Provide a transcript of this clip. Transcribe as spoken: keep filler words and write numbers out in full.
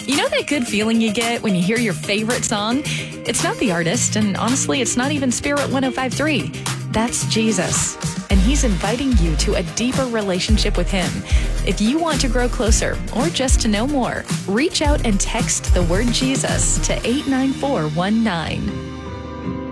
You know that good feeling you get when you hear your favorite song? It's not the artist, and honestly, it's not even Spirit one oh five point three. That's Jesus. And he's inviting you to a deeper relationship with him. If you want to grow closer or just to know more, reach out and text the word Jesus to eight nine four one nine.